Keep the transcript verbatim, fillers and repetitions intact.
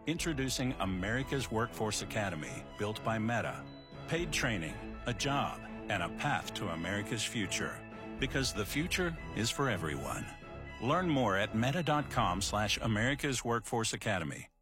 Introducing America's Workforce Academy, built by Meta. Paid training, a job, and a path to America's future. Because the future is for everyone. Learn more at meta.com slash America's Workforce Academy.